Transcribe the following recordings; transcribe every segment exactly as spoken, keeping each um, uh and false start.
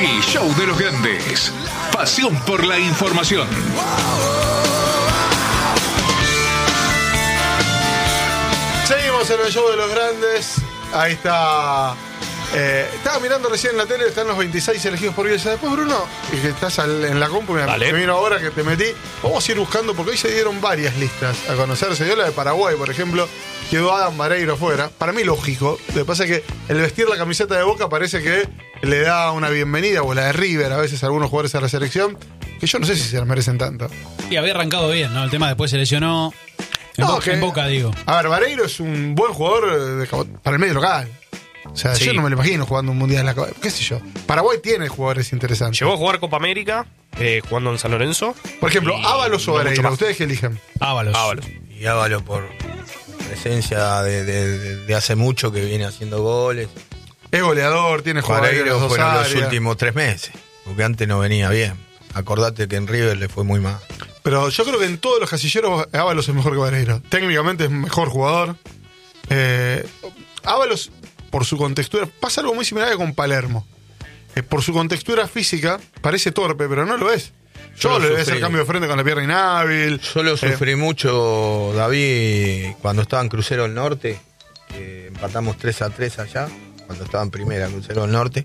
El show de los grandes. Pasión por la información. Seguimos en el show de los grandes. Ahí está. Eh, estaba mirando recién en la tele, están los veintiséis elegidos por Bielsa. Después, Bruno, y que estás al, en la compu, me vino ahora que te metí. Vamos a ir buscando, porque hoy se dieron varias listas a conocer. Se dio la de Paraguay, por ejemplo. Quedó Adam Vareiro fuera. Para mí, lógico. Lo que pasa es que el vestir la camiseta de Boca parece que le da una bienvenida, o la de River a veces a algunos jugadores a la selección, que yo no sé si se la merecen tanto. Y había arrancado bien, ¿no? El tema después se lesionó. En, no, Boca, que, en Boca, digo. A ver, Vareiro es un buen jugador de, para el medio local. O sea, sí. Yo no me lo imagino jugando un mundial en la cabeza. ¿Qué sé yo? Paraguay tiene jugadores interesantes. Llegó a jugar Copa América, eh, jugando en San Lorenzo. Por ejemplo, Ábalos o Vareiro. ¿Ustedes qué eligen? Ábalos. Ábalos. Y Ábalos por presencia de, de, de, de hace mucho que viene haciendo goles. Es goleador, tiene jugadores. Vareiro fueron los últimos tres meses, porque antes no venía bien. Acordate que en River le fue muy mal. Pero yo creo que en todos los casilleros Ábalos es mejor que Vareiro. Técnicamente es mejor jugador. Eh, Ábalos, por su contextura, pasa algo muy similar con Palermo. Eh, por su contextura física, parece torpe, pero no lo es. Yo, yo le voy a hacer cambio de frente con la pierna inhábil. Yo lo sufrí eh. mucho, David, cuando estaba en Crucero del Norte, que empatamos tres a tres allá, cuando estaba en primera Crucero del Norte,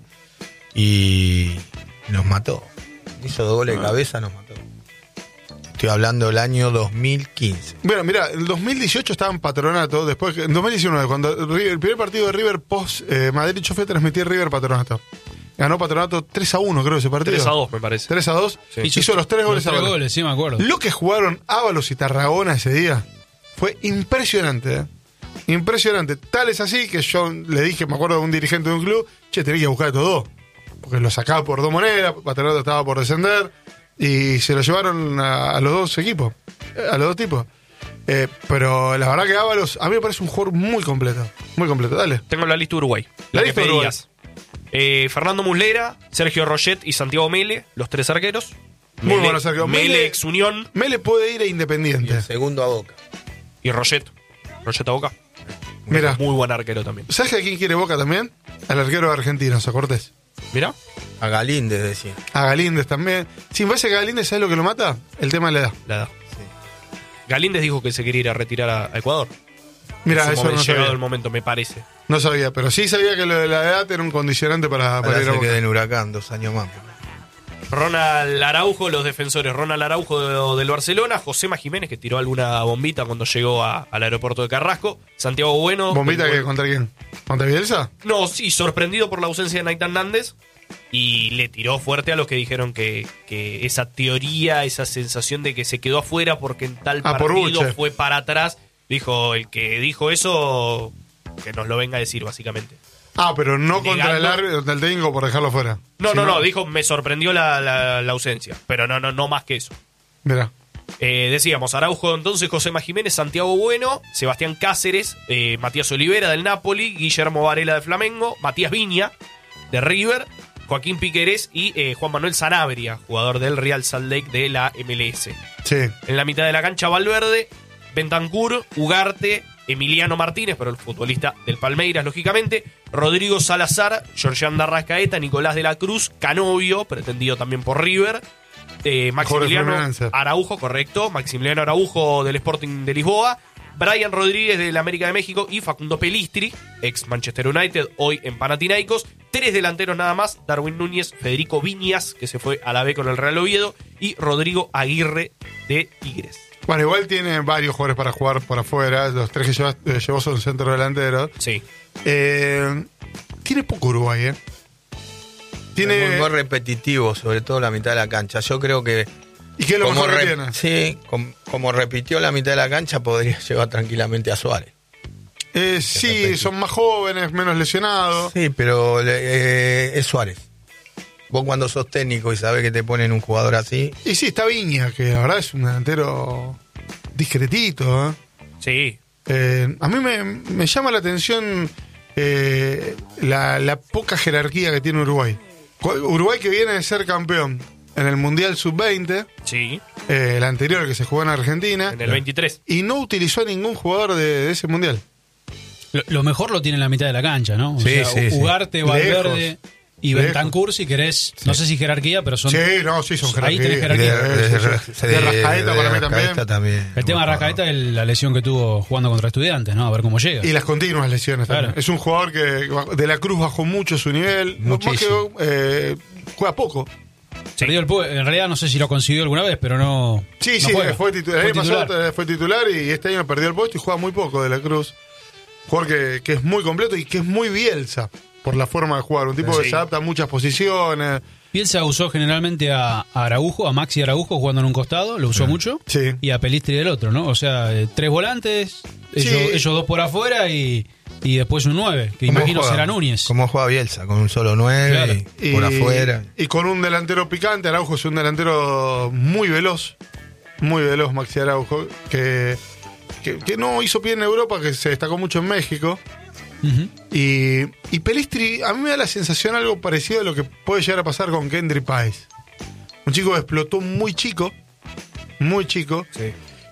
y nos mató. Hizo dos goles de cabeza, nos mató. Estoy hablando del año dos mil quince. Bueno, mira, el dos mil dieciocho estaba en Patronato, después, en dos mil diecinueve, cuando el primer partido de River post eh, Madrid, yo fui a transmitir River Patronato. Ganó Patronato tres a uno, creo, ese partido. tres a dos, me parece. tres a dos. Sí. Hizo los tres goles los a tres goles, sí, me acuerdo. Lo que jugaron Ábalos y Tarragona ese día fue impresionante, ¿eh? Impresionante. Tal es así que yo le dije, me acuerdo de un dirigente de un club, che, tenés que buscar estos dos. Porque lo sacaba por dos monedas, Patronato estaba por descender, y se lo llevaron a, a los dos equipos, a los dos tipos. Eh, pero la verdad que Ábalos, a mí me parece un jugador muy completo. Muy completo, dale. Tengo la lista de Uruguay. La, la lista de Uruguay. Eh, Fernando Muslera, Sergio Roget y Santiago Mele, los tres arqueros. Muy Mele, bueno, Sergio. Mele, Mele, ex Unión. Mele puede ir a Independiente. Y el segundo a Boca. Y Roget. Roget a Boca. Mira. Muy buen arquero también. ¿Sabes a quién quiere Boca también? Al arquero argentino, a Cortés. Mira. A Galíndez, decía. A Galíndez también. Si me parece que Galíndez, ¿sabes lo que lo mata? El tema de la edad. La edad. Sí. Galíndez dijo que se quería ir a retirar a, a Ecuador. Mira, eso momento, no sabía. llegado el momento, me parece. No sabía, pero sí sabía que lo de la edad era un condicionante para, para ir a Boca. Boca. Se quede en Huracán dos años más. Ronald Araujo, los defensores. Ronald Araujo de, del Barcelona. Josema Jiménez, que tiró alguna bombita cuando llegó a, al aeropuerto de Carrasco. Santiago Bueno. ¿Bombita que contra quién? ¿Contra Bielsa? No, sí, sorprendido por la ausencia de Naitan Nández. Y le tiró fuerte a los que dijeron que, que esa teoría, esa sensación de que se quedó afuera porque en tal ah, partido fue para atrás. Dijo, el que dijo eso, que nos lo venga a decir, básicamente. Ah, pero no Negando. contra el árbitro del técnico por dejarlo fuera. No, si no, no, no, dijo, me sorprendió la, la, la ausencia. Pero no, no, no más que eso. Mira. Eh, decíamos, Araujo entonces, Josema Jiménez, Santiago Bueno, Sebastián Cáceres, eh, Matías Olivera del Napoli, Guillermo Varela de Flamengo, Matías Viña de River, Joaquín Piquerés y eh, Juan Manuel Sanabria, jugador del Real Salt Lake de la M L S. Sí. En la mitad de la cancha, Valverde, Bentancur, Ugarte, Emiliano Martínez, pero el futbolista del Palmeiras, lógicamente, Rodrigo Salazar, Georgián Darrascaeta, Nicolás de la Cruz, Canovio, pretendido también por River, eh, Maximiliano Araujo, correcto, Maximiliano Araujo del Sporting de Lisboa, Brian Rodríguez del América de México y Facundo Pelistri, ex Manchester United, hoy en Panathinaikos. Tres delanteros nada más, Darwin Núñez, Federico Viñas, que se fue a la B con el Real Oviedo, y Rodrigo Aguirre de Tigres. Bueno, igual tiene varios jugadores para jugar por afuera. Los tres que llevó, eh, llevó son centro delantero. Sí. Eh, tiene poco Uruguay, ¿eh? Tiene... Es muy, muy repetitivo, sobre todo la mitad de la cancha. Yo creo que... ¿Y qué es lo mejor que tiene? Sí, como, como repitió la mitad de la cancha, podría llevar tranquilamente a Suárez. Eh, sí, son más jóvenes, menos lesionados. Sí, pero eh, es Suárez. Vos cuando sos técnico y sabés que te ponen un jugador así... Y sí, está Viña, que la verdad es un delantero discretito, ¿eh? Sí. Eh, a mí me, me llama la atención eh, la, la poca jerarquía que tiene Uruguay. Uruguay que viene de ser campeón en el Mundial sub veinte. Sí. Eh, el anterior que se jugó en Argentina. En el veintitrés. Y no utilizó a ningún jugador de, de ese Mundial. Lo, lo mejor lo tiene en la mitad de la cancha, ¿no? O sí, sea, sí, Ugarte, sí. Valverde... Lejos. Y Bentancur, si querés, sí. no sé si jerarquía, pero son... Sí, no, sí, son jerarquía. Ahí tenés jerarquía. De, de, de, de, de Rascaeta para mí también. también. El tema de Rascaeta es la lesión que tuvo jugando contra Estudiantes, ¿no? A ver cómo llega. Y las continuas lesiones claro. también. Es un jugador que de la Cruz bajó mucho su nivel. Muchísimo. Más que, eh, juega poco. Sí. Perdió el en realidad no sé si lo consiguió alguna vez, pero no. Sí, no sí, juega. fue titular. El año pasado fue titular y este año perdió el puesto y juega muy poco de la Cruz. Jugador que, que es muy completo y que es muy Bielsa por la forma de jugar. Un tipo sí. que se adapta a muchas posiciones. Bielsa usó generalmente a, a Araujo, a Maxi Araujo jugando en un costado, lo usó sí. mucho. Sí. Y a Pelistri del otro, ¿no? O sea, eh, tres volantes, ellos, sí. ellos dos por afuera y. Y después un nueve, que imagino juega? será Núñez. ¿Cómo juega Bielsa? Con un solo nueve claro. y, y por afuera. Y con un delantero picante. Araujo es un delantero muy veloz. Muy veloz, Maxi Araujo. Que, que, que no hizo pie en Europa, que se destacó mucho en México. Uh-huh. Y, y Pelistri, a mí me da la sensación algo parecido a lo que puede llegar a pasar con Kendry Páez. Un chico que explotó muy chico. Muy chico. Sí.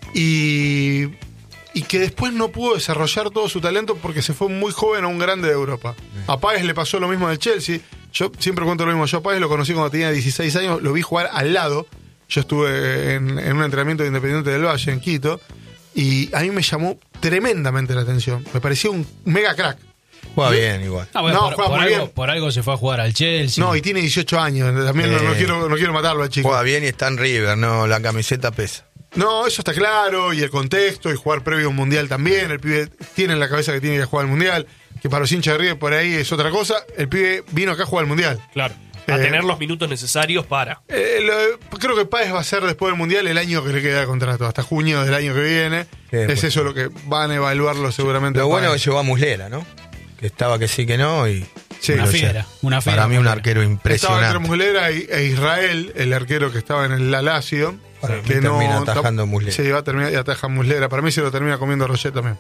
Y... y que después no pudo desarrollar todo su talento porque se fue muy joven a un grande de Europa. A Páez le pasó lo mismo en el Chelsea. Yo siempre cuento lo mismo. Yo a Páez lo conocí cuando tenía dieciséis años, lo vi jugar al lado. Yo estuve en, en un entrenamiento de Independiente del Valle, en Quito, y a mí me llamó tremendamente la atención. Me parecía un mega crack. Juega bien igual. Ah, bueno, no, por, juega por muy algo, bien. Por algo se fue a jugar al Chelsea. No, y tiene dieciocho años. También eh, no, no, quiero, no quiero matarlo al chico. Juega bien y está en River, no, la camiseta pesa. No, eso está claro, y el contexto, y jugar previo a un mundial también. El pibe tiene en la cabeza que tiene que jugar el mundial, que para los hinchas de River por ahí es otra cosa. El pibe vino acá a jugar el mundial. Claro, a eh, tener los minutos necesarios para. Eh, lo, creo que Páez va a ser después del mundial el año que le queda de contrato, hasta junio del año que viene. Sí, es eso lo que van a evaluarlo seguramente. Lo bueno que llevó a Muslera, ¿no? Que estaba que sí que no y... Sí, una fiera, una fiera. Para mí un arquero impresionante. Estaba entre Muslera e Israel, el arquero que estaba en el Lazio. Para que no termina atajando Muslera. Sí, va a terminar y ataja Muslera. Para mí se lo termina comiendo Roger también.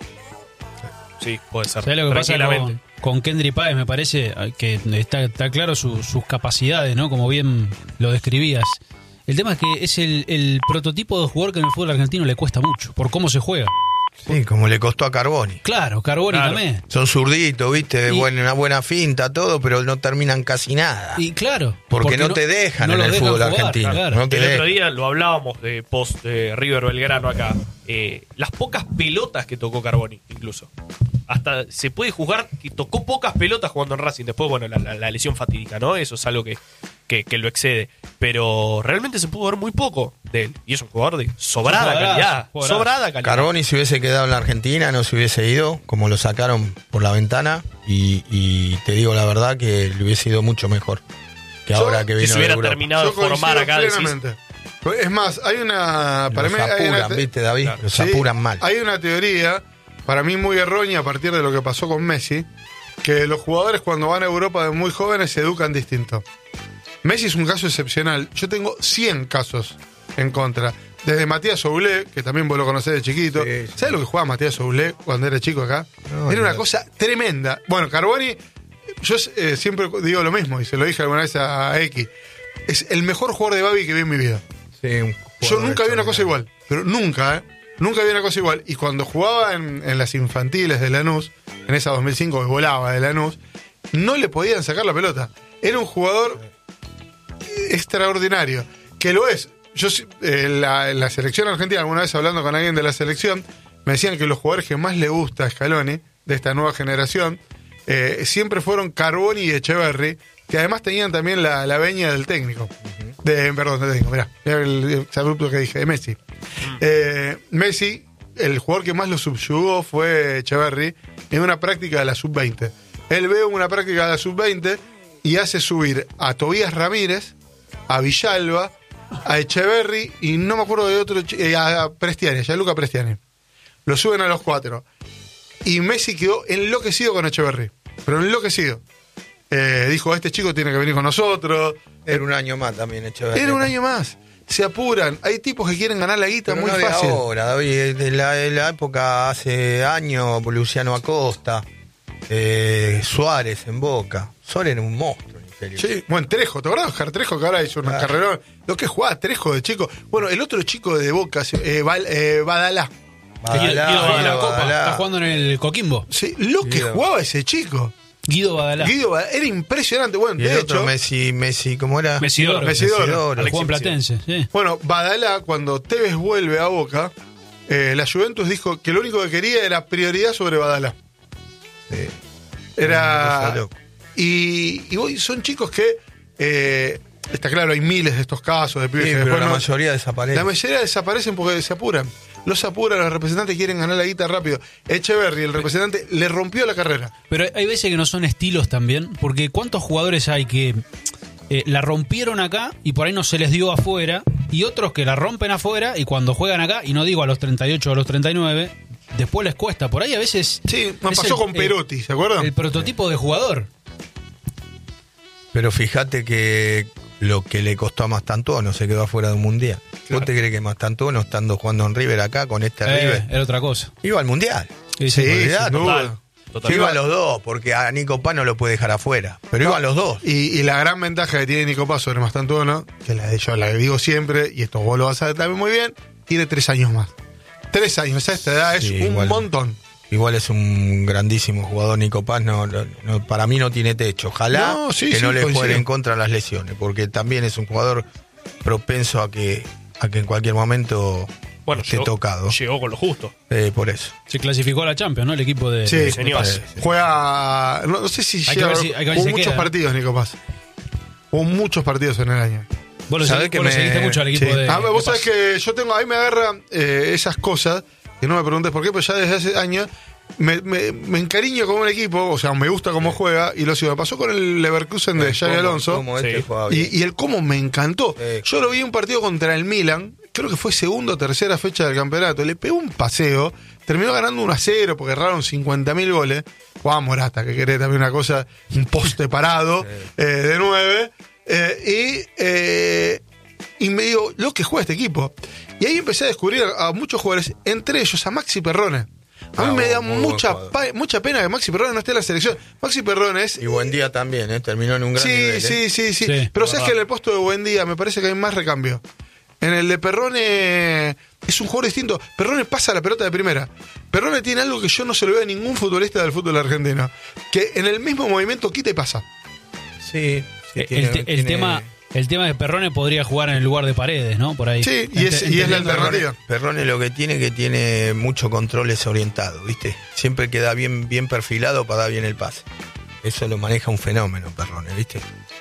Sí, puede ser. ¿Sabés lo que pasa con, con Kendry Páez? Me parece que está, está claro su, sus capacidades, ¿no? Como bien lo describías. El tema es que es el, el prototipo de jugador que en el fútbol argentino le cuesta mucho, por cómo se juega. Sí, como le costó a Carboni. Claro, Carboni claro. también. Son zurditos, viste, y, buena, una buena finta, todo, pero no terminan casi nada. Y claro. Porque, porque no, no te dejan no en el dejan fútbol jugar, argentino. Claro. No te el dejan. otro día lo hablábamos de post de River Belgrano acá. Eh, las pocas pelotas que tocó Carboni, incluso. Hasta se puede juzgar que tocó pocas pelotas jugando en Racing. Después, bueno, la, la, la lesión fatídica, ¿no? Eso es algo que, que, que lo excede. Pero realmente se pudo ver muy poco de él. Y es un jugador de sobrada jugadorazo, calidad. jugadorazo. Sobrada calidad. Carboni, si hubiese quedado en la Argentina, no se hubiese ido, como lo sacaron por la ventana. Y, y te digo la verdad que le hubiese ido mucho mejor que Yo, ahora que vino si se hubiera de Europa. terminado de formar acá. Decís, es más, hay una... Para los mí apuran, hay una te- ¿viste, David? Claro. Los Sí, apuran mal. Hay una teoría, para mí muy errónea a partir de lo que pasó con Messi, que los jugadores cuando van a Europa de muy jóvenes se educan distinto. Messi es un caso excepcional. Yo tengo cien casos en contra. Desde Matías Oulé, que también vos lo conocés de chiquito. Sí, sí. ¿Sabés lo que jugaba Matías Oulé cuando era chico acá? No, era una no. cosa tremenda. Bueno, Carboni, yo eh, siempre digo lo mismo, y se lo dije alguna vez a X. Es el mejor jugador de Babi que vi en mi vida. Sí, un Yo nunca vi una cosa igual, pero nunca, ¿eh? Nunca vi una cosa igual. Y cuando jugaba en, en las infantiles de Lanús, en esa dos mil cinco que volaba de Lanús, no le podían sacar la pelota. Era un jugador extraordinario, que lo es. Yo eh, la, en la selección argentina, alguna vez hablando con alguien de la selección, me decían que los jugadores que más le gusta a Scaloni, de esta nueva generación, eh, siempre fueron Carboni y Echeverri, que además tenían también la, la veña del técnico. Uh-huh. de, perdón, del técnico, mirá, mirá el, el abrupto que dije, de Messi. Uh-huh. Eh, Messi, el jugador que más lo subyugó fue Echeverri en una práctica de la sub veinte. Él ve una práctica de la sub veinte y hace subir a Tobías Ramírez, a Villalba, a Echeverri y no me acuerdo de otro, eh, a Prestiani, a Gianluca Prestiani. Lo suben a los cuatro. Y Messi quedó enloquecido con Echeverri, pero enloquecido. Eh, dijo, este chico tiene que venir con nosotros. Era un año más también Echeverri. Era un año más. Se apuran. Hay tipos que quieren ganar la guita pero muy no fácil. De ahora, David, de la, de la época hace años, Luciano Acosta, eh, Suárez en Boca. Suárez era un monstruo. Sí, bueno, Trejo, ¿te acordás de Oscar Trejo que ahora hizo una claro. carrera? Lo que jugaba Trejo de chico. Bueno, el otro chico de Boca, eh, Val, eh, Badalá. Badalá, Badalá, Badalá. Está jugando en el Coquimbo. Sí, lo que Guido. jugaba ese chico. Guido Badalá. Guido Badalá, era impresionante. Bueno, Y el de otro, hecho, Messi, Messi, ¿cómo era? Mesidoro. Mesidoro. El Juan Platense, sí. bueno, Badalá, cuando Tevez vuelve a Boca, eh, la Juventus dijo que lo único que quería era prioridad sobre Badalá. Sí. Era. Una cosa loca. Y, y hoy son chicos que. Eh, está claro, hay miles de estos casos de pibes Sí, que pero después la no- mayoría desaparece. La mayoría desaparecen porque se apuran. Los apuran, los representantes quieren ganar la guita rápido. Echeverry, el representante, le rompió la carrera. Pero hay veces que no son estilos también, porque ¿cuántos jugadores hay que eh, la rompieron acá y por ahí no se les dio afuera, y otros que la rompen afuera y cuando juegan acá, y no digo a los treinta y ocho o a los treinta y nueve, después les cuesta? Por ahí a veces... Sí, me es pasó el- con Perotti, ¿se acuerdan? El prototipo de jugador. Pero fíjate que lo que le costó a Mastantuono se quedó afuera de un mundial. Claro. ¿Vos te crees que Mastantuono, estando jugando en River acá con este Eh, River, era otra cosa. iba al mundial? Sí, Sí, sí. olvidate. sin duda. Total. Total. Iban los dos, porque a Nico Paz no lo puede dejar afuera. Pero iban los dos. Y, y la gran ventaja que tiene Nico Paz sobre Mastantuono, que la de yo la que digo siempre, y esto vos lo vas a ver también muy bien, tiene tres años más. Tres años, a esta edad es Sí, un igual. montón. Igual es un grandísimo jugador Nico Paz, no, no- no- para mí no tiene techo. Ojalá No, sí, que sí, no le coincido. jueguen en contra las lesiones, porque también es un jugador propenso a que, a que en cualquier momento Bueno, esté llegó, tocado. llegó con lo justo. Eh, por eso. Se clasificó a la Champions, ¿no? El equipo de... Sí, de señor. Paz. Juega. No, no sé si Hay que llega. ver si- hay que ver si Hubo se muchos queda. partidos, Nico Paz. Hubo muchos partidos en el año. Vos lo, ¿Sabés seguís- que vos lo me- seguiste mucho al equipo Sí. de... Ah, de vos Paz. sabés que yo tengo, ahí me agarra eh, esas cosas, que no me preguntes por qué, pero ya desde hace años me, me, me encariño con un equipo, o sea, me gusta cómo juega, y lo sigo. Me pasó con el Leverkusen de Xabi Cómo- Alonso, cómo este Sí. jugaba bien. y, y el cómo me encantó. Sí. Yo lo vi en un partido contra el Milan, creo que fue segunda o tercera fecha del campeonato, le pegó un paseo, terminó ganando uno a cero porque erraron cincuenta mil goles. Jugaba Morata, que quería también una cosa, un poste parado eh, de nueve, eh, y, eh, y me digo, lo que juega este equipo. Y ahí empecé a descubrir a, a muchos jugadores, entre ellos a Maxi Perrone. A mí Ah, me da muy buen mucha, jugador. pa- mucha pena que Maxi Perrone no esté en la selección. Maxi Perrone es... Y buen día también, ¿eh? Terminó en un gran Sí, nivel. ¿eh? sí, sí, sí, Sí, Pero es sabes verdad. que en el puesto de Buendía me parece que hay más recambio. En el de Perrone es un jugador distinto. Perrone pasa la pelota de primera. Perrone tiene algo que yo no se lo veo a ningún futbolista del fútbol argentino. Que en el mismo movimiento quita y pasa. Sí, sí, El, tiene- te- el tiene- tema el tema de Perrone podría jugar en el lugar de Paredes, ¿no? Por ahí. Sí, y es- Ente- y es la entendiendo- alternativa. Perrone, Perrone lo que tiene que tiene mucho control es orientado, ¿viste? Siempre queda bien, bien perfilado para dar bien el pase. Eso lo maneja un fenómeno, Perrone, ¿viste?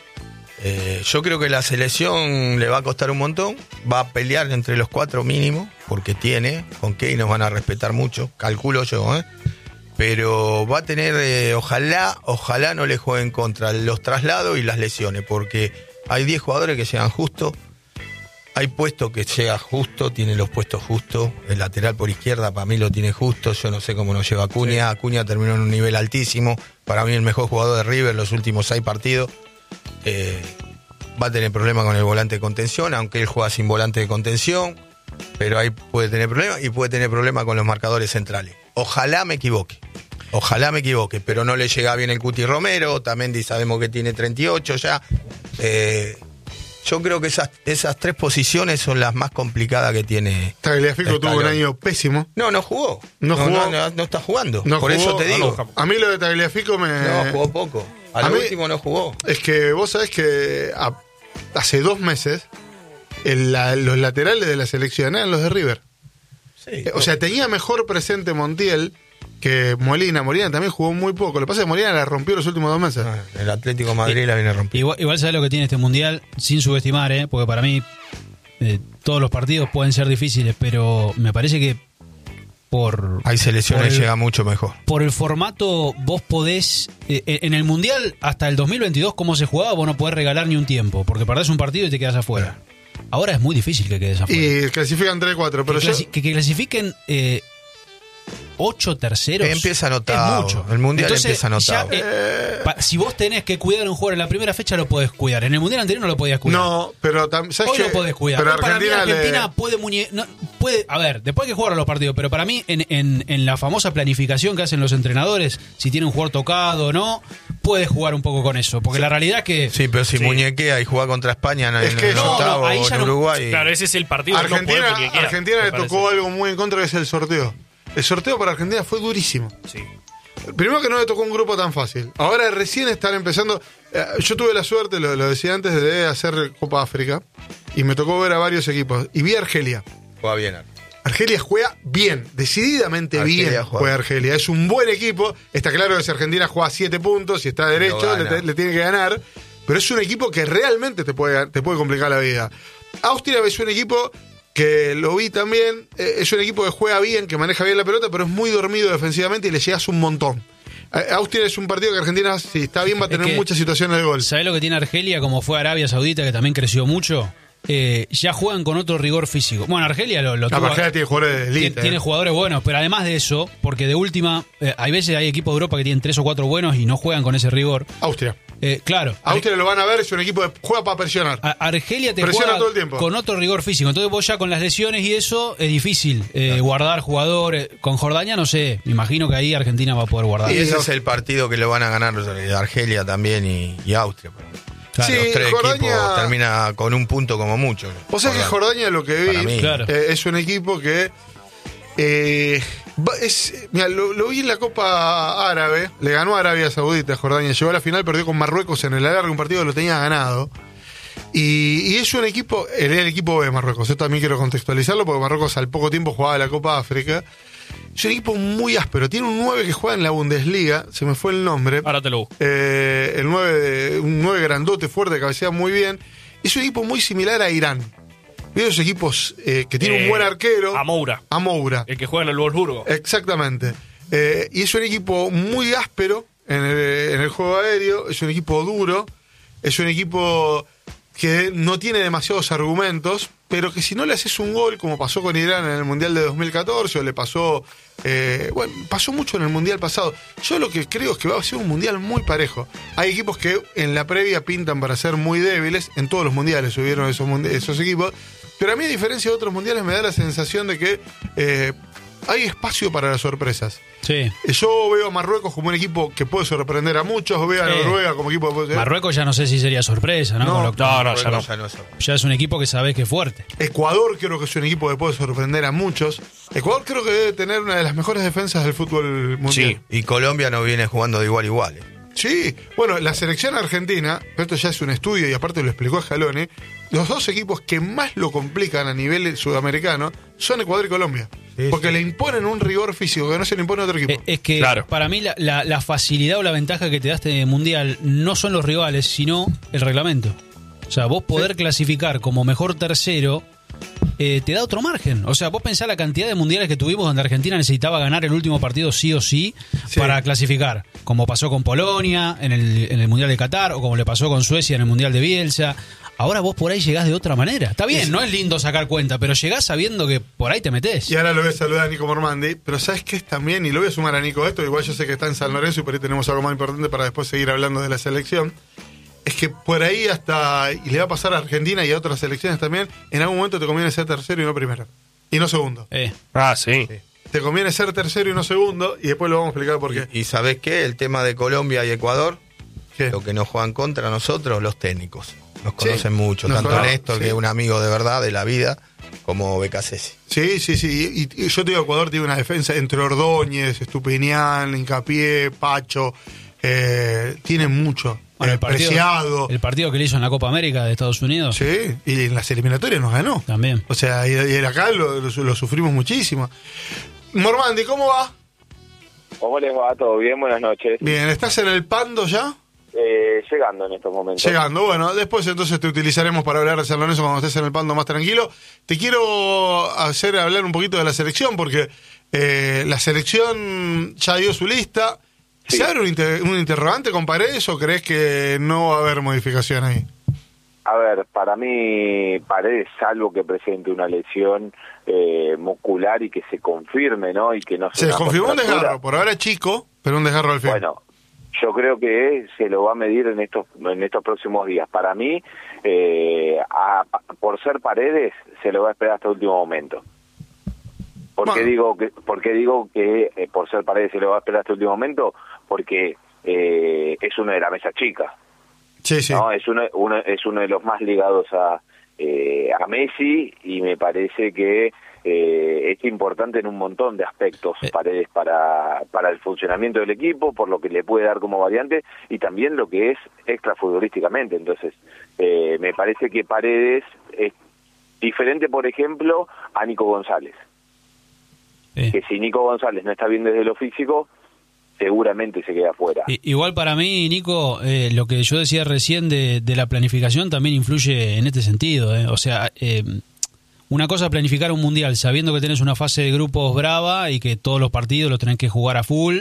Eh, yo creo que la selección le va a costar un montón, va a pelear entre los cuatro mínimo, porque tiene, con qué y nos van a respetar mucho, calculo yo, ¿eh? Pero va a tener, eh, ojalá, ojalá no le jueguen contra los traslados y las lesiones, porque hay diez jugadores que llegan justo, hay puestos que llega justo, tiene los puestos justos, el lateral por izquierda para mí lo tiene justo, yo no sé cómo nos lleva Acuña, Acuña terminó en un nivel altísimo, para mí el mejor jugador de River los últimos seis partidos. Eh, va a tener problemas con el volante de contención, aunque él juega sin volante de contención, pero ahí puede tener problemas y puede tener problemas con los marcadores centrales. Ojalá me equivoque, ojalá me equivoque, pero no le llega bien el Cuti Romero, Tamendi sabemos que tiene treinta y ocho ya. Eh, yo creo que esas, esas tres posiciones son las más complicadas que tiene. Tagliafico tuvo un Scaloni. año pésimo. No, no jugó. No jugó. No, no, no está jugando. No Por jugó. eso te Ah, digo. no. A mí lo de Tagliafico me... No, jugó poco. A A lo mí- último no jugó. Es que vos sabés que a- hace dos meses el- la- los laterales de la selección eran los de River. Sí, Eh, O sea, tenía mejor presente Montiel que Molina. Molina también jugó muy poco. Lo que pasa es que Molina la rompió los últimos dos meses. Ah, el Atlético de Madrid la viene a romper. Igual, igual sabés lo que tiene este mundial, sin subestimar, ¿eh? Porque para mí eh, todos los partidos pueden ser difíciles, pero me parece que por, Hay selecciones por que el- llegan mucho mejor. por el formato vos podés, eh, en el mundial hasta el dos mil veintidós como se jugaba, vos no podés regalar ni un tiempo, porque perdés un partido y te quedas afuera. Ahora es muy difícil que quedes afuera. Y clasifican tres cuatro. Pero que, yo, clasi- que- que clasifiquen eh, ocho terceros. Que empieza es anotado. mucho. El mundial Entonces, empieza anotado. ya, eh, pa- si vos tenés que cuidar a un jugador en la primera fecha, lo podés cuidar. En el mundial anterior no lo podías cuidar. no, pero tam- ¿sabes Hoy qué? lo podés cuidar. Pero Hoy para mí Argentina, le- Argentina puede muñe no, puede, a ver, después hay que jugar a los partidos, pero para mí en, en, en la famosa planificación que hacen los entrenadores, si tiene un jugador tocado o no, puede jugar un poco con eso, porque la realidad es que Sí, pero si Sí. muñequea y juega contra España en, Es en que el no, octavo no, ahí o ya en no- Uruguay. Claro, ese es el partido que no Argentina, puede porque quiera, Argentina me le parece. tocó algo muy en contra, que es el sorteo. El sorteo para Argentina fue durísimo. Sí. Primero que no le tocó un grupo tan fácil. Ahora recién están empezando. Eh, yo tuve la suerte, lo, lo decía antes, de hacer Copa África. Y me tocó ver a varios equipos. Y vi a Argelia. Juega bien. Argelia juega bien, decididamente Argelia bien juega. juega Argelia. Es un buen equipo. Está claro que si Argentina juega siete puntos y está derecho, le, le tiene que ganar. Pero es un equipo que realmente te puede, te puede complicar la vida. Austria es un equipo que lo vi también. Eh, es un equipo que juega bien, que maneja bien la pelota, pero es muy dormido defensivamente y le llegas un montón. Austria es un partido que Argentina, si está bien, va a tener que, muchas situaciones de gol. ¿Sabés lo que tiene Argelia? Como fue Arabia Saudita, que también creció mucho. Eh, ya juegan con otro rigor físico. Bueno, Argelia lo, lo La tuvo, Argelia tiene jugadores de elite. Tiene, tiene eh. jugadores buenos, pero además de eso, porque de última, eh, hay veces hay equipos de Europa que tienen tres o cuatro buenos y no juegan con ese rigor. Austria. Eh, claro. Austria lo van a ver, es un equipo que juega para presionar. A- Argelia te Presiona juega todo el tiempo. con otro rigor físico. Entonces vos ya con las lesiones y eso es difícil eh, claro. guardar jugadores. Con Jordania no sé, me imagino que ahí Argentina va a poder guardar. Y ese es el partido que lo van a ganar Argelia también y, y Austria. Claro, sí, los tres Jordania equipos termina con un punto como mucho. O sea que Jordania, lo que vi, claro. eh, es un equipo que eh, es, mira, lo, lo vi en la Copa Árabe, le ganó a Arabia Saudita, Jordania, llegó a la final, perdió con Marruecos en el alargue, un partido que lo tenía ganado. Y, y es un equipo, era el equipo B de Marruecos, yo también quiero contextualizarlo porque Marruecos al poco tiempo jugaba la Copa África. Es un equipo muy áspero, tiene un nueve que juega en la Bundesliga, se me fue el nombre. Ahora te lo busco. Eh, el nueve, de, un nueve grandote, fuerte, cabecea muy bien. Es un equipo muy similar a Irán. ¿Vieron esos equipos eh, que tienen Eh, un buen arquero? Amoura. Amoura. El que juega en el Wolfsburgo. Exactamente. Eh, y es un equipo muy áspero en el, en el juego aéreo, es un equipo duro, es un equipo que no tiene demasiados argumentos, pero que si no le haces un gol, como pasó con Irán en el Mundial de dos mil catorce, o le pasó, eh, bueno, pasó mucho en el Mundial pasado. Yo lo que creo es que va a ser un Mundial muy parejo. Hay equipos que en la previa pintan para ser muy débiles, en todos los Mundiales subieron esos, esos equipos, pero a mí, a diferencia de otros Mundiales, me da la sensación de que eh, hay espacio para las sorpresas. Sí. Yo veo a Marruecos como un equipo que puede sorprender a muchos, veo a Eh, Noruega como equipo que puede ser. Marruecos ya no sé si sería sorpresa, ¿no? No, Con lo- No, no, ya no. Ya no es- ya es un equipo que sabés que es fuerte. Ecuador creo que es un equipo que puede sorprender a muchos. Ecuador creo que debe tener una de las mejores defensas del fútbol mundial. Y Colombia no viene jugando de igual a igual. eh. Sí, bueno, la selección argentina, pero esto ya es un estudio y aparte lo explicó Scaloni, los dos equipos que más lo complican a nivel sudamericano son Ecuador y Colombia. Sí, porque sí. le imponen un rigor físico que no se le impone a otro equipo. Eh, Es que Claro. para mí la, la- la facilidad o la ventaja que te da este mundial no son los rivales, sino el reglamento. O sea, vos poder clasificar como mejor tercero eh, te da otro margen. O sea, vos pensás la cantidad de mundiales que tuvimos donde Argentina necesitaba ganar el último partido sí o sí, Sí. para clasificar. Como pasó con Polonia en el, en el Mundial de Qatar o como le pasó con Suecia en el Mundial de Bielsa. Ahora vos por ahí llegás de otra manera. Está bien, no es lindo sacar cuenta, pero llegás sabiendo que por ahí te metés. Y ahora lo voy a saludar a Nico Mormandi, pero ¿sabes qué es también? Y lo voy a sumar a Nico esto, igual yo sé que está en San Lorenzo y por ahí tenemos algo más importante para después seguir hablando de la selección. Es que por ahí hasta, y le va a pasar a Argentina y a otras selecciones también, en algún momento te conviene ser tercero y no primero. Y no segundo. Eh, Ah, sí. Te conviene ser tercero y no segundo, y después lo vamos a explicar por qué. Y, y ¿sabés qué? El tema de Colombia y Ecuador, ¿Qué? lo que nos juegan contra nosotros, los técnicos. Nos Sí, conocen mucho, nos tanto conocen, Néstor, sí. que es un amigo de verdad de la vida, como Becasesi. Sí, sí, sí. Y, y yo te digo, Ecuador tiene una defensa entre Ordóñez, Estupiñán, Hincapié, Pacho. Eh, tiene mucho. bueno, Eh, el, partido, Preciado. el partido que le hizo en la Copa América de Estados Unidos Sí, y en las eliminatorias nos ganó. también. O sea, y, y acá lo, lo, lo sufrimos muchísimo. Mormandi, ¿cómo va? ¿Cómo les va? ¿Todo bien? Buenas noches. Bien, ¿estás en el Pando ya? Eh, llegando en estos momentos. Llegando, bueno, después entonces te utilizaremos para hablar de San Lorenzo cuando estés en el Pando más tranquilo. Te quiero hacer hablar un poquito de la selección, porque eh, la selección ya dio su lista. Sí. ¿Se abre un, inter- un interrogante con Paredes o crees que no va a haber modificación ahí? A ver, para mí, Paredes, salvo que presente una lesión eh, muscular y que se confirme, ¿no? Y que no Se sea una confirmó un contractura. desgarro, por ahora chico, pero un desgarro al fin. Bueno, yo creo que se lo va a medir en estos en estos próximos días. Para mí, eh, a- por ser Paredes, se lo va a esperar hasta el último momento. ¿Por qué Bueno. digo que, por qué digo que eh, por ser Paredes se lo va a esperar hasta el último momento? Porque eh, es uno de la mesa chica. sí, sí. ¿no? Es uno, uno es uno de los más ligados a eh, a Messi, y me parece que eh, es importante en un montón de aspectos Paredes para, para el funcionamiento del equipo, por lo que le puede dar como variante y también lo que es extrafutbolísticamente. Entonces, eh, me parece que Paredes es diferente, por ejemplo, a Nico González. Sí. Que si Nico González no está bien desde lo físico, seguramente se queda fuera. Igual para mí, Nico, eh, lo que yo decía recién de, de la planificación también influye en este sentido. Eh. O sea, eh, una cosa es planificar un mundial sabiendo que tenés una fase de grupos brava y que todos los partidos los tenés que jugar a full.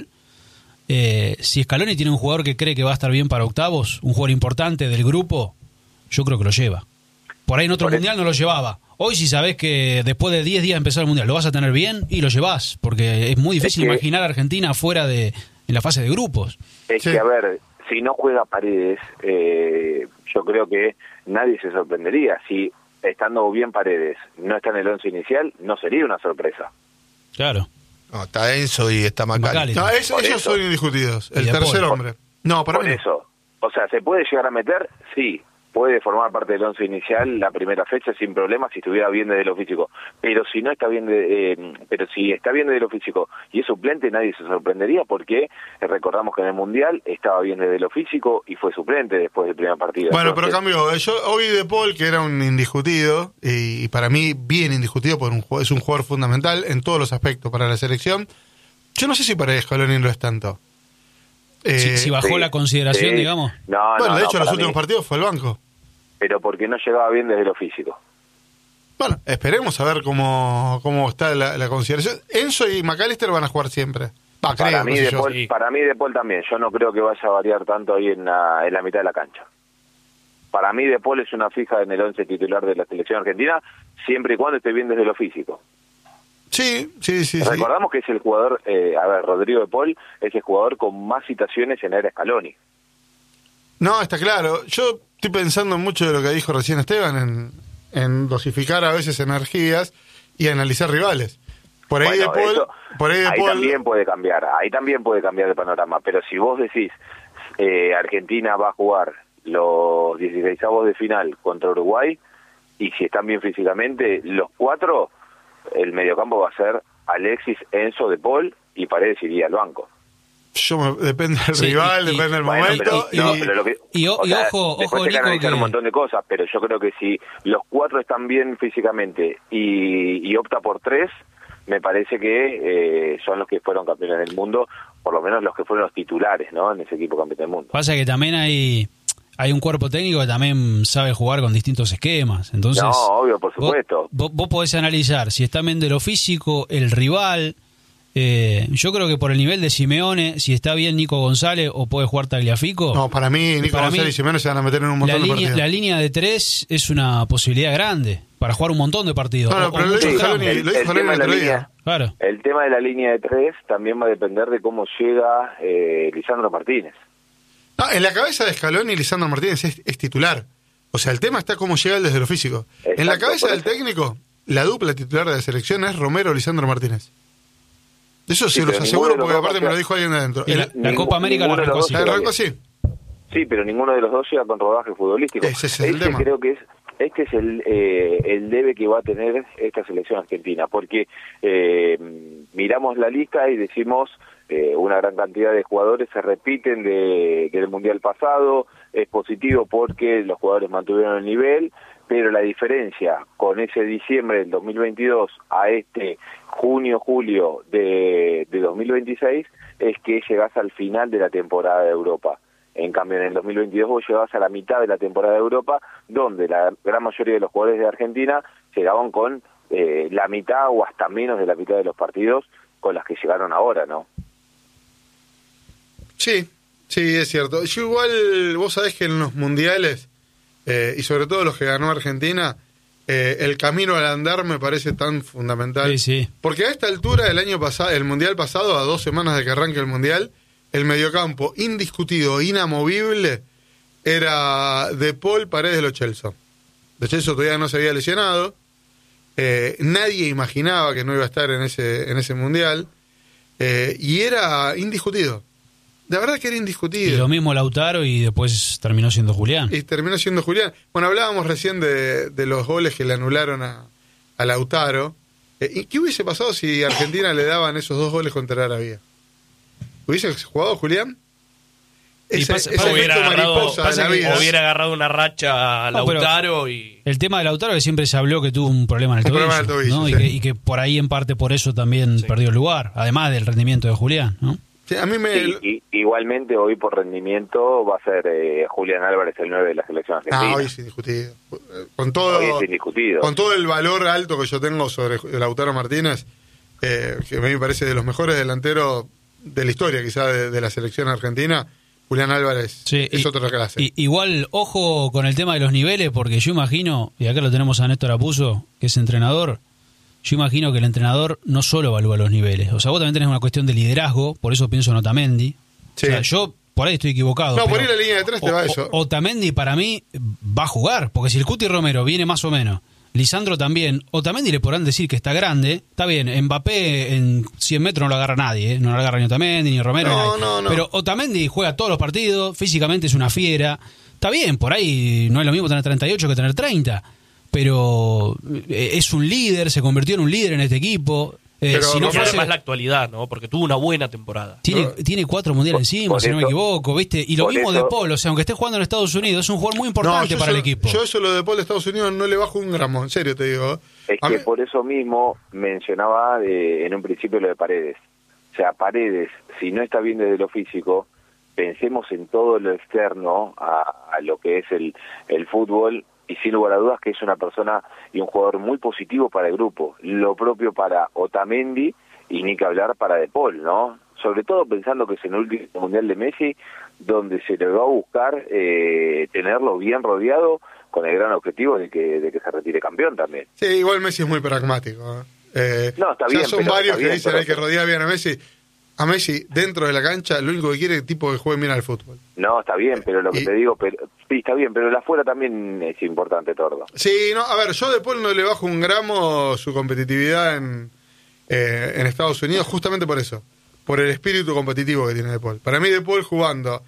Eh, si Scaloni tiene un jugador que cree que va a estar bien para octavos, un jugador importante del grupo, yo creo que lo lleva. Por ahí en otro Por mundial eso. no lo llevaba. Hoy si sabés que después de diez días de empezar el mundial lo vas a tener bien y lo llevás, porque es muy difícil es que, imaginar a Argentina fuera de en la fase de grupos. Es sí. que, a ver, si no juega Paredes, eh, yo creo que nadie se sorprendería. Si estando bien Paredes no está en el once inicial, no sería una sorpresa. Claro. No, está Enzo y está Macali. No, es, ellos son indiscutidos. El tercer por, hombre. No, para por mí. eso. O sea, ¿se puede llegar a meter? Sí. Puede formar parte del once inicial la primera fecha sin problema si estuviera bien desde lo físico, pero si no está bien de, eh, pero si está bien desde lo físico y es suplente, nadie se sorprendería porque eh, recordamos que en el mundial estaba bien desde lo físico y fue suplente después del primer partido. Bueno, Entonces, pero cambió. Yo hoy De Paul, que era un indiscutido y, y para mí bien indiscutido, porque un, es un jugador fundamental en todos los aspectos para la selección. Yo no sé si para Scaloni lo es tanto. Eh, si, si bajó sí, la consideración, sí. digamos. No, bueno, no, de hecho, no, los últimos mí. partidos fue al banco. Pero porque no llegaba bien desde lo físico. Bueno, esperemos a ver cómo, cómo está la, la consideración. Enzo y McAllister van a jugar siempre. Va, para, creo, mí no de sé Paul, sí. para mí De Paul también. Yo no creo que vaya a variar tanto ahí en la, en la mitad de la cancha. Para mí De Paul es una fija en el once titular de la selección argentina, siempre y cuando esté bien desde lo físico. Sí, sí, sí. Recordamos sí. que es el jugador, eh, a ver, Rodrigo De Paul es el jugador con más citaciones en era Scaloni. No, está claro. Yo estoy pensando mucho de lo que dijo recién Esteban, en, en dosificar a veces energías y analizar rivales. Por ahí bueno, De Paul, eso, por ahí, de ahí Paul... también puede cambiar, ahí también puede cambiar el panorama. Pero si vos decís, eh, Argentina va a jugar los dieciseisavos de final contra Uruguay, y si están bien físicamente, los cuatro, el mediocampo va a ser Alexis, Enzo, De Paul, y Paredes iría al banco. Yo me, depende del sí, rival, y, depende del bueno, momento. Pero, no, y, pero lo que, y, o, o y sea, ojo, después ojo, hay que Nico, analizar que... un montón de cosas, pero yo creo que si los cuatro están bien físicamente y, y opta por tres, me parece que eh, son los que fueron campeones del mundo, por lo menos los que fueron los titulares, ¿no? En ese equipo campeón del mundo. Pasa que también hay hay un cuerpo técnico que también sabe jugar con distintos esquemas. Entonces, no, obvio, por supuesto. Vos, vos, vos podés analizar si está bien de lo físico, el rival. Eh, yo creo que por el nivel de Simeone, si está bien Nico González o puede jugar Tagliafico. No, para mí Nico para González mí, y Simeone se van a meter en un montón la de línea, partidos. La línea de tres es una posibilidad grande para jugar un montón de partidos. No, no, o, pero o lo muchos dijo campos. Scaloni, lo dijo Scaloni el otro día. Claro. El tema de la línea de tres también va a depender de cómo llega eh, Lisandro Martínez. No, en la cabeza de Scaloni, Lisandro Martínez es, es titular. O sea, el tema está cómo llega él desde lo físico. Exacto, en la cabeza del técnico, la dupla titular de la selección es Romero-Lisandro Martínez. Eso sí, se los aseguro porque aparte me lo dijo alguien de adentro. La, la, la Copa América la arrancó así. La arrancó así. Sí, pero ninguno de los dos llega con rodaje futbolístico. Ese es el este tema. creo que es este es el eh, el debe que va a tener esta selección argentina, porque eh, miramos la lista y decimos eh, una gran cantidad de jugadores se repiten de, del mundial pasado. Es positivo porque los jugadores mantuvieron el nivel, pero la diferencia con ese diciembre del dos mil veintidós a este junio, julio de, de dos mil veintiséis es que llegás al final de la temporada de Europa. En cambio, en el dos mil veintidós vos llegabas a la mitad de la temporada de Europa, donde la gran mayoría de los jugadores de Argentina llegaban con eh, la mitad o hasta menos de la mitad de los partidos con las que llegaron ahora, ¿no? Sí, sí, es cierto. Yo igual, vos sabés que en los mundiales, eh, y sobre todo los que ganó Argentina, eh, el camino al andar me parece tan fundamental. Sí, sí. Porque a esta altura del año pasado, el mundial pasado, a dos semanas de que arranque el mundial, el mediocampo indiscutido, inamovible, era De Paul, Paredes, Lo Celso. De Celso todavía no se había lesionado. Eh, nadie imaginaba que no iba a estar en ese, en ese mundial. Eh, y era indiscutido. la verdad que era indiscutido. Y lo mismo Lautaro y después terminó siendo Julián. Y terminó siendo Julián. Bueno, hablábamos recién de, de los goles que le anularon a, a Lautaro. Eh, ¿Y qué hubiese pasado si Argentina le daban esos dos goles contra Arabia? ¿Hubiese jugado Julián? Ese, pasa, ese hubiera, agarrado, de la vida. hubiera agarrado una racha a no, Lautaro y... El tema de Lautaro que siempre se habló que tuvo un problema en el un tobillo, problema en el tobillo, ¿no? sí. y, que, y que por ahí en parte por eso también Sí. perdió el lugar, además del rendimiento de Julián, ¿no? Sí, a mí me... Sí, y, igualmente hoy por rendimiento va a ser eh, Julián Álvarez el nueve de la selección argentina. No, hoy es indiscutido. Con todo, Hoy es indiscutido. con todo el valor alto que yo tengo sobre Lautaro Martínez, eh, que a mí me parece de los mejores delanteros de la historia quizá de, de la selección argentina, Julián Álvarez Sí, es y- otra clase. Y, igual, ojo con el tema de los niveles, porque yo imagino, y acá lo tenemos a Néstor Apuso, que es entrenador, yo imagino que el entrenador no solo evalúa los niveles. O sea, vos también tenés una cuestión de liderazgo, por eso pienso en Otamendi. Sí. O sea, yo por ahí estoy equivocado. No, por pero ir a la línea de tres te O- va o- eso. Otamendi para mí va a jugar, porque si el Cuti Romero viene más o menos, Lisandro también, Otamendi le podrán decir que está grande, está bien, Mbappé en cien metros no lo agarra nadie, ¿eh? No lo agarra ni Otamendi, ni Romero, No, ni nadie. no, no. Pero Otamendi juega todos los partidos, físicamente es una fiera, está bien, por ahí no es lo mismo tener treinta y ocho que tener treinta, pero eh, es un líder, se convirtió en un líder en este equipo. Eh, Pero si no Y Romero- fuese- además la actualidad, ¿no? Porque tuvo una buena temporada. tiene, tiene cuatro mundiales encima, por si no me eso- equivoco, ¿viste? Y lo por mismo eso- de Paul, o sea, aunque esté jugando en Estados Unidos, es un jugador muy importante yo para eso- el equipo. Yo eso lo de Paul de Estados Unidos no le bajo un gramo, en serio te digo. Es A que mí- por eso mismo mencionaba eh, en un principio lo de Paredes. O sea, Paredes, si no está bien desde lo físico, pensemos en todo lo externo a, a lo que es el, el fútbol, y sin lugar a dudas que es una persona y un jugador muy positivo para el grupo. Lo propio para Otamendi y ni que hablar para De Paul, ¿no? Sobre todo pensando que es en el último Mundial de Messi, donde se le va a buscar eh, tenerlo bien rodeado con el gran objetivo de que, de que se retire campeón también. Sí, igual Messi es muy pragmático. ¿eh? Eh, No, está ya bien, son pero varios está que bien, dicen pero- hay que rodear bien a Messi. A Messi, dentro de la cancha, lo único que quiere es el tipo que juegue bien al fútbol. No, está bien, pero lo que Y- te digo, pero, sí, está bien, pero el afuera también es importante, Tordo. Sí, no, a ver, yo de Paul no le bajo un gramo su competitividad en, eh, en Estados Unidos, justamente por eso, por el espíritu competitivo que tiene De Paul. Para mí, De Paul jugando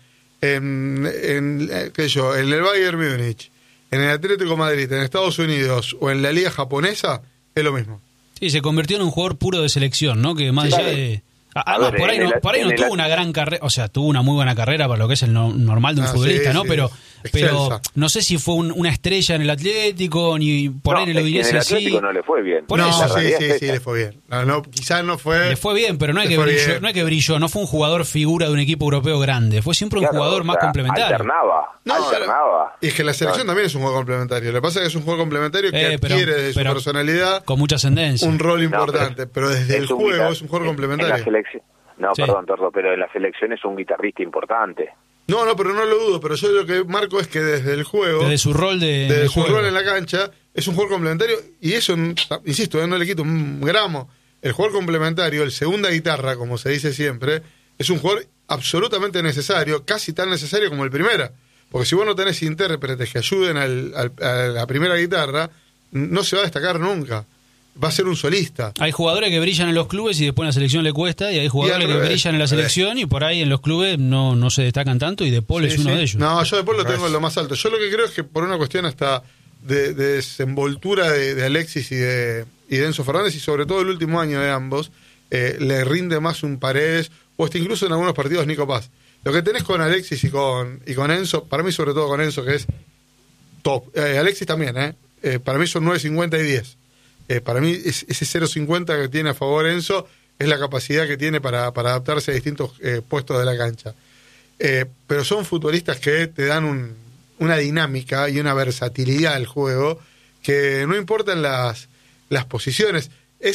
en, en, eh, qué sé yo, en el Bayern Múnich, en el Atlético de Madrid, en Estados Unidos o en la liga japonesa, es lo mismo. Sí, se convirtió en un jugador puro de selección, ¿no? Que más Sí, allá claro. de... Ah, A Además, ver, por ahí en no, el- por ahí en no el- tuvo una gran carrera, o sea, tuvo una muy buena carrera para lo que es el no- normal de un Ah, futbolista, sí, ¿no? sí, pero excelsa. pero no sé si fue un- una estrella en el Atlético, ni por No, ahí en el es que en Udinese el sí. Atlético no le fue bien. Por no, eso. La sí, realidad sí, es sí, esa. le fue bien. No, no, quizás no fue... Le fue bien, pero no es Le que fue brilló, bien. no es que brilló, no fue un jugador figura de un equipo europeo grande, fue siempre un Claro, jugador o más sea, complementario. Alternaba, No, alternaba. Y es que la selección también es un juego complementario. Lo que pasa es que es un juego complementario que Eh, pero- adquiere de su pero personalidad con mucha ascendencia. un rol No, importante. pero, desde es el un juego guitar- es un juego en- complementario. En la selección. No, Sí. perdón, Tordo, pero en la selección es un guitarrista importante. No, no, pero no lo dudo. Pero yo lo que marco es que desde el juego, Desde su rol de, desde de su juego. rol en la cancha, es un juego complementario. Y eso, insisto, eh, no le quito un gramo. El jugador complementario, el segunda guitarra, como se dice siempre, es un jugador absolutamente necesario, casi tan necesario como el primera. Porque si vos no tenés intérpretes que ayuden al- al- a la primera guitarra, no se va a destacar nunca. Va a ser un solista. Hay jugadores que brillan en los clubes y después en la selección le cuesta, y hay jugadores al que revés. brillan en la selección y por ahí en los clubes no, no se destacan tanto, y De Paul es Sí, uno sí. de ellos. No, yo después lo tengo en lo más alto. Yo lo que creo es que por una cuestión hasta de, de desenvoltura de, de Alexis y de, y de Enzo Fernández, y sobre todo el último año de ambos, eh, le rinde más un Paredes, o hasta incluso en algunos partidos Nico Paz. Lo que tenés con Alexis y con, y con Enzo, para mí sobre todo con Enzo, que es top. Eh, Alexis también, ¿eh? Eh, para mí son nueve cincuenta y diez. Eh, para mí es, ese cero cincuenta que tiene a favor Enzo es la capacidad que tiene para, para adaptarse a distintos eh, puestos de la cancha. Eh, pero son futbolistas que te dan un, una dinámica y una versatilidad al juego que no importan las, las posiciones.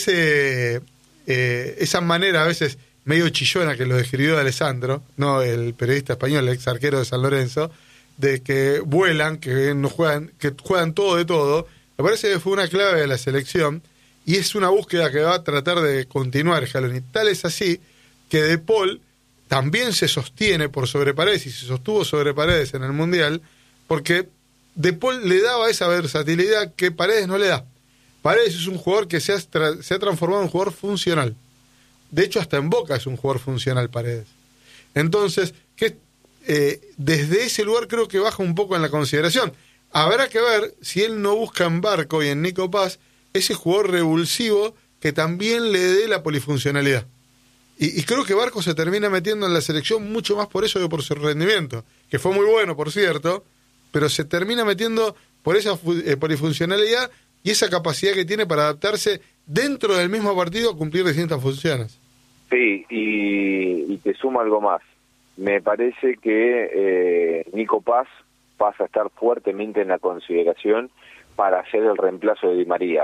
Ese, eh, esa manera a veces medio chillona que lo describió Alessandro, no el periodista español, el ex arquero de San Lorenzo, de que vuelan, que no juegan, que juegan todo de todo, me parece que fue una clave de la selección y es una búsqueda que va a tratar de continuar Scaloni. Tal es así que De Paul también se sostiene por sobre Paredes y se sostuvo sobre Paredes en el Mundial porque De Paul le daba esa versatilidad que Paredes no le da. Paredes es un jugador que se ha, tra- se ha transformado en un jugador funcional. De hecho, hasta en Boca es un jugador funcional Paredes. Entonces, que eh, desde ese lugar creo que baja un poco en la consideración. Habrá que ver si él no busca en Barco y en Nico Paz ese jugador revulsivo que también le dé la polifuncionalidad. Y, y creo que Barco se termina metiendo en la selección mucho más por eso que por su rendimiento, que fue muy bueno, por cierto, pero se termina metiendo por esa eh, polifuncionalidad y esa capacidad que tiene para adaptarse dentro del mismo partido a cumplir distintas funciones. Sí, y, y te sumo algo más. Me parece que eh, Nico Paz pasa a estar fuertemente en la consideración para hacer el reemplazo de Di María.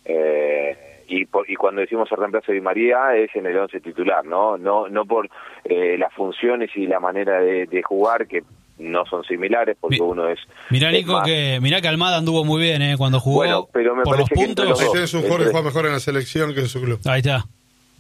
Eh, y, por, y cuando decimos el reemplazo de Di María es en el once titular, ¿no? No, no por eh, las funciones y la manera de, de jugar, que no son similares, porque Mi, uno es... Mirá, Nico, es más, que, mirá que Almada anduvo muy bien eh, cuando jugó. Bueno, pero me por los puntos. Los dos, es un jugador que juega mejor en la selección que en su club. Ahí está.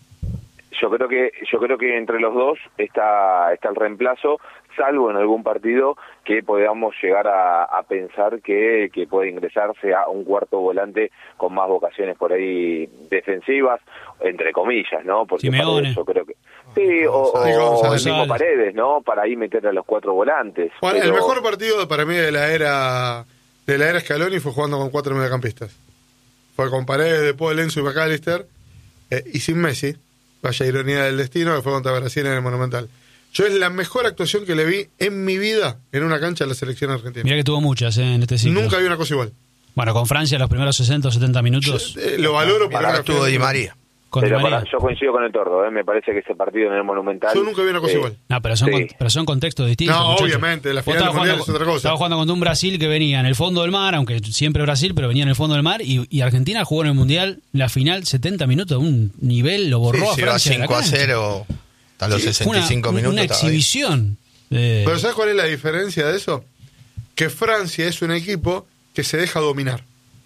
Yo creo que yo creo que entre los dos está está el reemplazo, salvo en algún partido que podamos llegar a, a pensar que, que puede ingresarse a un cuarto volante con más vocaciones por ahí defensivas, entre comillas, ¿no? Porque Paredes, yo creo que sí, o, o, o el mismo Paredes, ¿no? Para ahí meter a los cuatro volantes. Bueno, pero... el mejor partido para mí de la era de la era Scaloni fue jugando con cuatro mediocampistas. Fue con Paredes, De Paul, Enzo y McAllister, eh, y sin Messi. Vaya ironía del destino, que fue contra Brasil en el Monumental. Yo es la mejor actuación que le vi en mi vida en una cancha de la selección argentina. Mirá que tuvo muchas eh, en este ciclo. Nunca vi una cosa igual. Bueno, con Francia los primeros sesenta o setenta minutos. Yo, eh, lo valoro para que estuvo Di María. Con pero Di María. Para, yo coincido con el Tordo, ¿eh? Me parece que ese partido en el Monumental... Yo nunca vi una cosa eh, igual. No, pero son, sí. con, pero son contextos distintos. No, muchachos. Obviamente, la final del Mundial es otra cosa. Estaba jugando contra un Brasil que venía en el fondo del mar, aunque siempre Brasil, pero venía en el fondo del mar, y, y Argentina jugó en el Mundial la final setenta minutos, un nivel, lo borró sí, a Francia. cinco a cero hasta los sí, sesenta y cinco una, minutos. Una exhibición. Eh. Pero ¿sabes cuál es la diferencia de eso? Que Francia es un equipo que se deja dominar.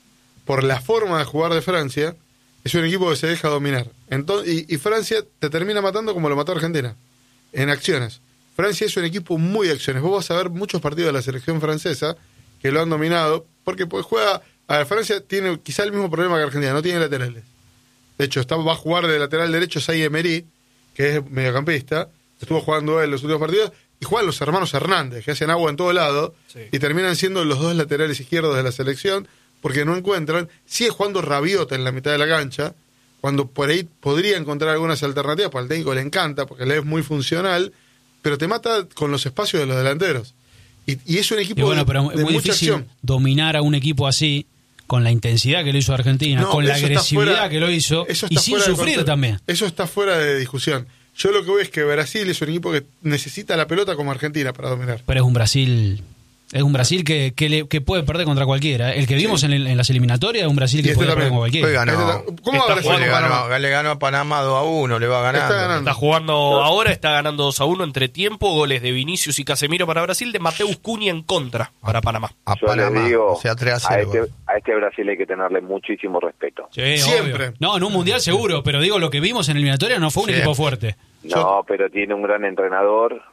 Por la forma de jugar de Francia, es un equipo que se deja dominar. Entonces, y, y Francia te termina matando como lo mató Argentina, en acciones. Francia es un equipo muy de acciones. Vos vas a ver muchos partidos de la selección francesa que lo han dominado, porque pues juega... A ver, Francia tiene quizá el mismo problema que Argentina, no tiene laterales. De hecho, está, va a jugar de lateral derecho Zaïre Emery, que es mediocampista, estuvo jugando él los últimos partidos, y juegan los hermanos Hernández, que hacen agua en todo lado, sí. Y terminan siendo los dos laterales izquierdos de la selección, porque no encuentran. Sigue jugando Rabiot en la mitad de la cancha, cuando por ahí podría encontrar algunas alternativas, porque al técnico le encanta, porque le es muy funcional, pero te mata con los espacios de los delanteros. Y, y es un equipo y bueno, de, pero de es muy mucha difícil acción. Dominar a un equipo así, con la intensidad que lo hizo Argentina, no, con la agresividad fuera, que lo hizo, y sin sufrir también. Eso está fuera de discusión. Yo lo que veo es que Brasil es un equipo que necesita la pelota como Argentina para dominar. Pero es un Brasil... Es un Brasil que, que, le, que puede perder contra cualquiera. El que vimos sí. en, el, en las eliminatorias es un Brasil que este puede perder contra cualquiera. Hoy ganó. ¿Cómo va Brasil? Le ganó, le ganó a Panamá dos a uno, le va ganando. Está, ganando. está jugando ahora, está ganando dos a uno entre tiempo, goles de Vinicius y Casemiro para Brasil, de Mateus Cunha en contra para Panamá. A Yo Panamá, digo, o sea, tres a cero. A este, a este Brasil hay que tenerle muchísimo respeto. Sí, siempre. Obvio. No, en un mundial seguro, pero digo, lo que vimos en eliminatoria no fue un siempre. equipo fuerte. No, Yo... pero tiene un gran entrenador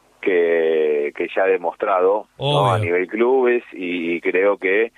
que, que ya ha demostrado, ¿no? A nivel clubes, y, y creo que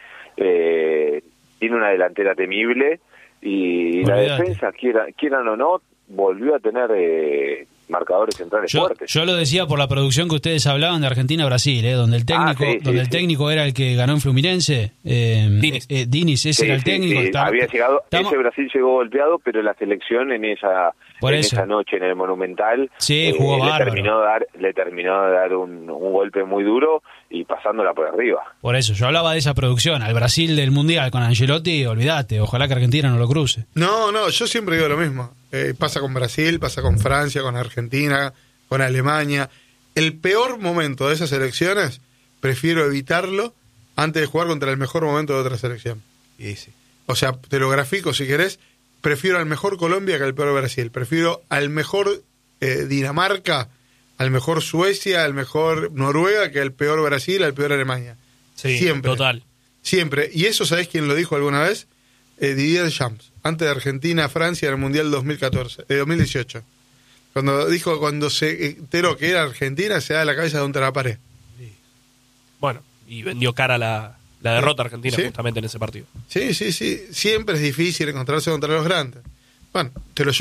eh, tiene una delantera temible, y Olvídate. La defensa, quiera, quieran o no, volvió a tener eh, marcadores centrales yo, fuertes. Yo lo decía por la producción que ustedes hablaban de Argentina-Brasil, ¿eh? donde el técnico, ah, sí, sí, donde sí. el técnico era el que ganó en Fluminense. Eh, Diniz. Eh, Diniz, ese sí, era el sí, técnico. Sí. Estaba, Había llegado, estamos... ese Brasil llegó golpeado, pero la selección en esa, en esa noche en el Monumental sí, jugó eh, le bárbaro. terminó de dar, le terminó de dar un, un golpe muy duro y pasándola por arriba. Por eso, yo hablaba de esa producción. Al Brasil del Mundial con Ancelotti, olvídate, ojalá que Argentina no lo cruce. No, no, yo siempre digo lo mismo. Eh, pasa con Brasil, pasa con Francia, con Argentina, con Alemania. El peor momento de esas elecciones, prefiero evitarlo antes de jugar contra el mejor momento de otra selección. Y sí. O sea, te lo grafico si querés. Prefiero al mejor Colombia que al peor Brasil. Prefiero al mejor eh, Dinamarca, al mejor Suecia, al mejor Noruega que al peor Brasil, al peor Alemania. Sí, siempre. Total. Siempre. Y eso, ¿sabés quién lo dijo alguna vez? Eh, Didier Deschamps, antes de Argentina-Francia en el Mundial dos mil catorce, eh, dos mil dieciocho. Cuando dijo, cuando se enteró que era Argentina, se da la cabeza contra la pared. Bueno, y vendió cara la, la derrota argentina ¿Sí? justamente en ese partido. Sí, sí, sí. Siempre es difícil encontrarse contra los grandes. Bueno, te lo